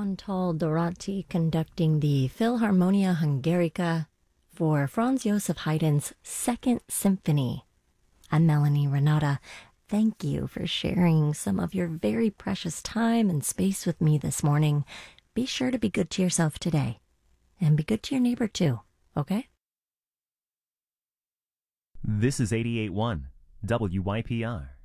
Chantal Dorati conducting the Philharmonia Hungarica for Franz Joseph Haydn's Second Symphony. I'm Melanie Renata. Thank you for sharing some of your very precious time and space with me this morning. Be sure to be good to yourself today, and be good to your neighbor too, okay? This is 88.1 WYPR.